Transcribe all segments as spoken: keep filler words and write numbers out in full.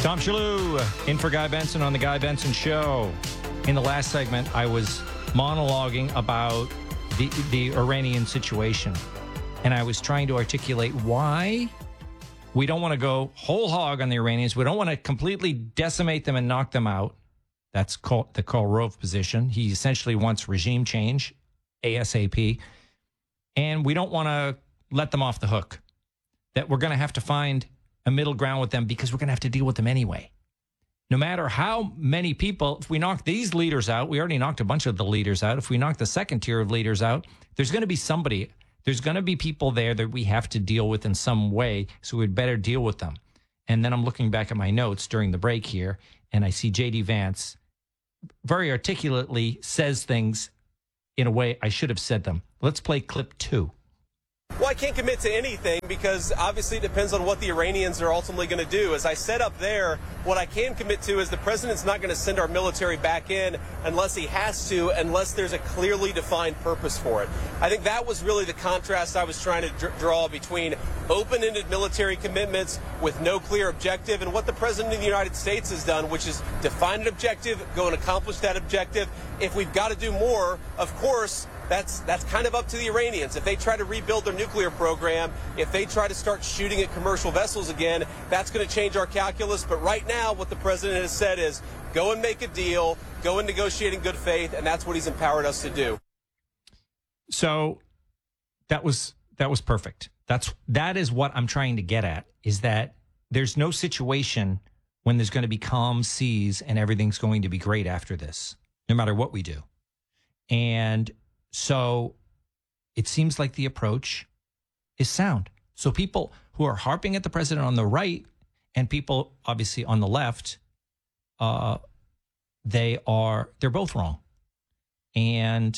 Tom Shalhoub, in for Guy Benson on The Guy Benson Show. In the last segment, I was monologuing about the, the Iranian situation. And I was trying to articulate why we don't want to go whole hog on the Iranians. We don't want to completely decimate them and knock them out. That's called the Karl Rove position. He essentially wants regime change, ASAP. And we don't want to let them off the hook. That we're going to have to find a middle ground with them because we're going to have to deal with them anyway. No matter how many people, if we knock these leaders out, we already knocked a bunch of the leaders out. If we knock the second tier of leaders out, there's going to be somebody, there's going to be people there that we have to deal with in some way. So we'd better deal with them. And then I'm looking back at my notes during the break here, and I see J D Vance very articulately says things in a way I should have said them. Let's play clip two. Well, I can't commit to anything because obviously it depends on what the Iranians are ultimately going to do. As I said up there, what I can commit to is the president's not going to send our military back in unless he has to, unless there's a clearly defined purpose for it. I think that was really the contrast I was trying to dr- draw between open-ended military commitments with no clear objective and what the president of the United States has done, which is define an objective, go and accomplish that objective. If we've got to do more, of course, That's that's kind of up to the Iranians. If they try to rebuild their nuclear program, if they try to start shooting at commercial vessels again, that's going to change our calculus. But right now, what the president has said is go and make a deal, go and negotiate in good faith, and that's what he's empowered us to do. So that was that was perfect. That's that is what I'm trying to get at, is that there's no situation when there's going to be calm seas and everything's going to be great after this, no matter what we do. And so it seems like the approach is sound. So people who are harping at the president on the right and people obviously on the left, uh, they are, they're both wrong. And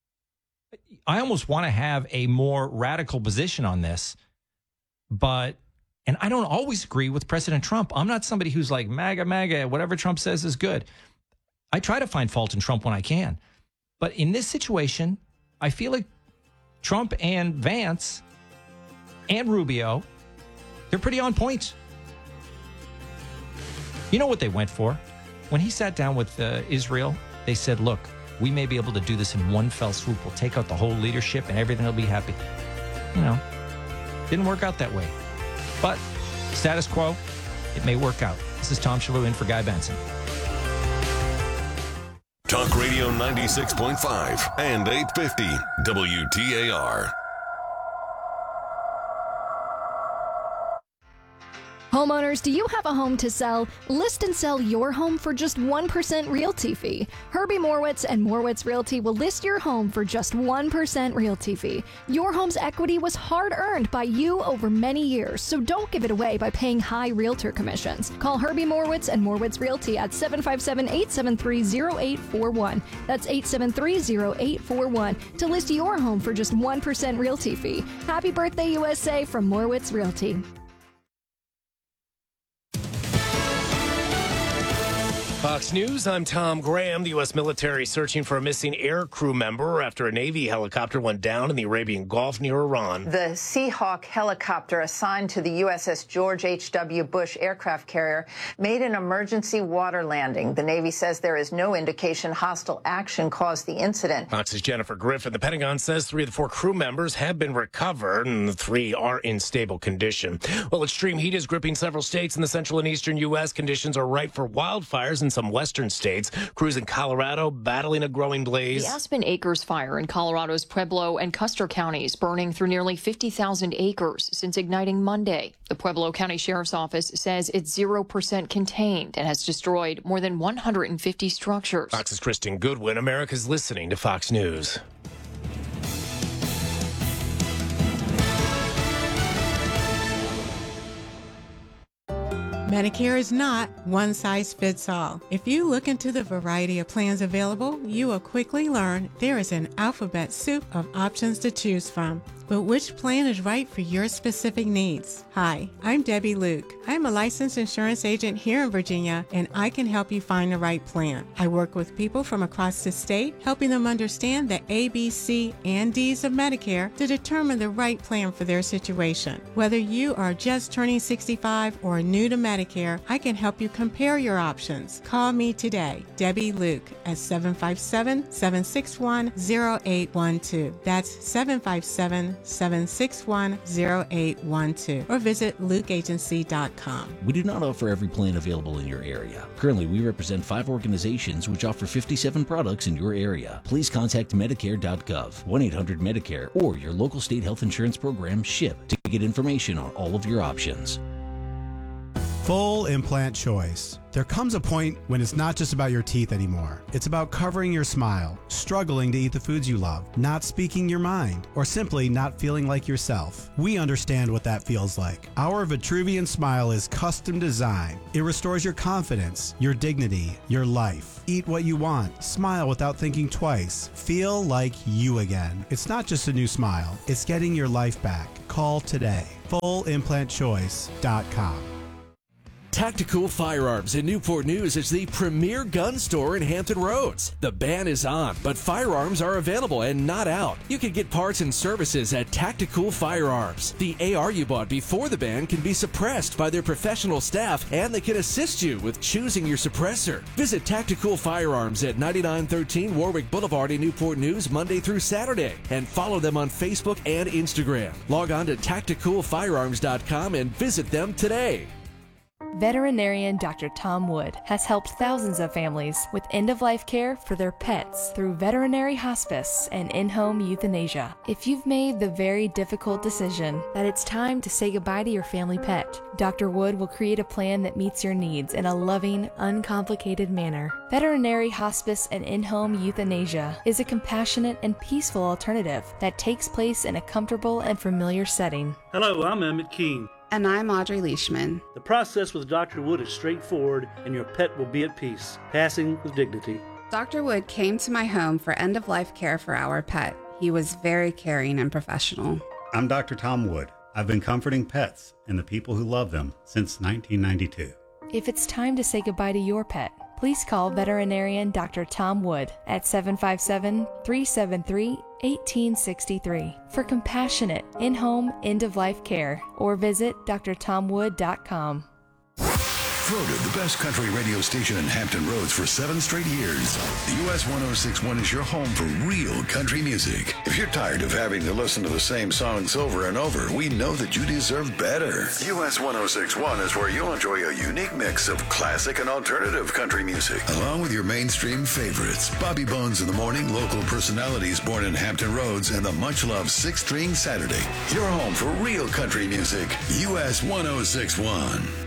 I almost want to have a more radical position on this, but, and I don't always agree with President Trump. I'm not somebody who's like MAGA, MAGA, whatever Trump says is good. I try to find fault in Trump when I can. But in this situation, I feel like Trump and Vance and Rubio, they're pretty on point. You know what they went for? When he sat down with uh, Israel, they said, look, we may be able to do this in one fell swoop. We'll take out the whole leadership and everything will be happy. You know, didn't work out that way. But status quo, it may work out. This is Tom Shalhoub in for Guy Benson. Talk Radio ninety-six point five and eight fifty W T A R. Homeowners, do you have a home to sell? List and sell your home for just one percent realty fee. Herbie Morwitz and Morwitz Realty will list your home for just one percent realty fee. Your home's equity was hard-earned by you over many years, so don't give it away by paying high realtor commissions. Call Herbie Morwitz and Morwitz Realty at seven five seven, eight seven three, zero eight four one. That's eight seven three, zero eight four one to list your home for just one percent realty fee. Happy birthday, U S A from Morwitz Realty. Fox News, I'm Tom Graham. The U S military searching for a missing air crew member after a Navy helicopter went down in the Arabian Gulf near Iran. The Seahawk helicopter assigned to the U S S George H W. Bush aircraft carrier made an emergency water landing. The Navy says there is no indication hostile action caused the incident. Fox's Jennifer Griffin. The Pentagon says three of the four crew members have been recovered and the three are in stable condition. Well, extreme heat is gripping several states in the central and eastern U S. Conditions are ripe for wildfires in some western states. Crews in Colorado battling a growing blaze. The Aspen Acres fire in Colorado's Pueblo and Custer counties, burning through nearly fifty thousand acres since igniting Monday. The Pueblo County Sheriff's Office says it's zero percent contained and has destroyed more than one hundred fifty structures. Fox's Kristen Goodwin. America's listening to Fox News. Medicare is not one size fits all. If you look into the variety of plans available, you will quickly learn there is an alphabet soup of options to choose from. But which plan is right for your specific needs? Hi, I'm Debbie Luke. I'm a licensed insurance agent here in Virginia, and I can help you find the right plan. I work with people from across the state, helping them understand the A, B, C, and D's of Medicare to determine the right plan for their situation. Whether you are just turning sixty-five or new to Medicare, I can help you compare your options. Call me today, Debbie Luke, at seven five seven, seven six one, zero eight one two. That's seven five seven, seven six one, zero eight one two. Or visit luke agency dot com. We do not offer every plan available in your area. Currently, we represent five organizations which offer fifty-seven products in your area. Please contact Medicare dot gov, one eight hundred Medicare, or your local state health insurance program, SHIP, to get information on all of your options. Full implant choice. There comes a point when it's not just about your teeth anymore. It's about covering your smile, struggling to eat the foods you love, not speaking your mind, or simply not feeling like yourself. We understand what that feels like. Our Vitruvian Smile is custom designed. It restores your confidence, your dignity, your life. Eat what you want. Smile without thinking twice. Feel like you again. It's not just a new smile. It's getting your life back. Call today. full implant choice dot com. Tactical Firearms in Newport News is the premier gun store in Hampton Roads. The ban is on, but firearms are available and not out. You can get parts and services at Tactical Firearms. The A R you bought before the ban can be suppressed by their professional staff, and they can assist you with choosing your suppressor. Visit Tactical Firearms at ninety-nine thirteen Warwick Boulevard in Newport News Monday through Saturday, and follow them on Facebook and Instagram. Log on to tactical firearms dot com and visit them today. Veterinarian Doctor Tom Wood has helped thousands of families with end-of-life care for their pets through veterinary hospice and in-home euthanasia. If you've made the very difficult decision that it's time to say goodbye to your family pet, Doctor Wood will create a plan that meets your needs in a loving, uncomplicated manner. Veterinary hospice and in-home euthanasia is a compassionate and peaceful alternative that takes place in a comfortable and familiar setting. Hello, I'm Emmett Keene. And I'm Audrey Leishman. The process with Doctor Wood is straightforward, and your pet will be at peace, passing with dignity. Doctor Wood came to my home for end-of-life care for our pet. He was very caring and professional. I'm Doctor Tom Wood. I've been comforting pets and the people who love them since nineteen ninety-two. If it's time to say goodbye to your pet, please call veterinarian Doctor Tom Wood at seven five seven, three seven three, one eight six three for compassionate in-home end-of-life care, or visit d r tom wood dot com. Voted the best country radio station in Hampton Roads for seven straight years. The U S one oh six point one is your home for real country music. If you're tired of having to listen to the same songs over and over, we know that you deserve better. U S one oh six point one is where you'll enjoy a unique mix of classic and alternative country music, along with your mainstream favorites. Bobby Bones in the Morning, local personalities born in Hampton Roads, and the much-loved Six String Saturday. Your home for real country music. U S one oh six point one.